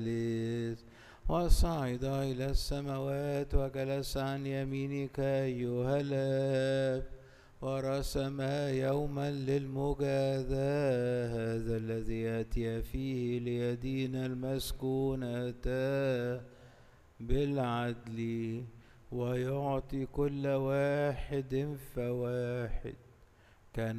وصعد إلى السماوات وجلس عن يمينك أيها الآب، ورسم يوما للمجازاة، هذا الذي يأتي فيه ليدين المسكونة بالعدل ويعطي كل واحد فواحد كان